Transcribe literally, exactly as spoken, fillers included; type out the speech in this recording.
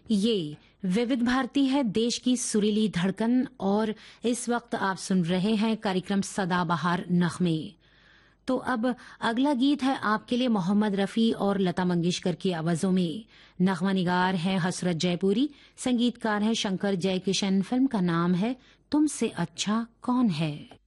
ये विविध भारती है, देश की सुरीली धड़कन, और इस वक्त आप सुन रहे हैं कार्यक्रम सदाबहार नगमे। तो अब अगला गीत है आपके लिए मोहम्मद रफ़ी और लता मंगेशकर की आवाजों में। नगमा निगार है हसरत जयपुरी, संगीतकार है शंकर जयकिशन। फिल्म का नाम है तुमसे अच्छा कौन है।